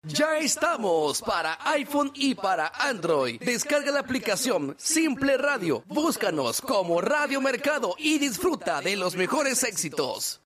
Ya estamos para iPhone y para Android. Descarga la aplicación Simple Radio. Búscanos como Radio Mercado y disfruta de los mejores éxitos.